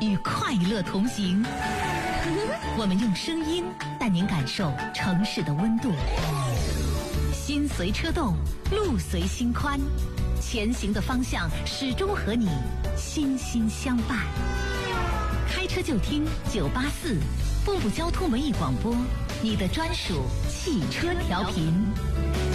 与快乐同行。我们用声音带您感受城市的温度。心随车动，路随心宽，前行的方向始终和你心心相伴。开车就听984步步交通文艺广播，你的专属汽车调频。